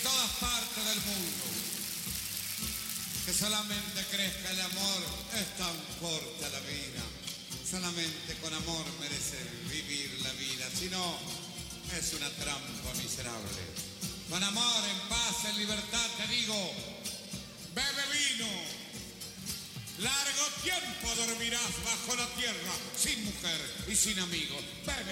todas partes del mundo. Que solamente crezca el amor, es tan corta la vida. Solamente con amor merece vivir la vida, si no, es una trampa miserable. Con amor, en paz, en libertad, te digo, bebe vino. Largo tiempo dormirás bajo la tierra, sin mujer y sin amigo. Bebe.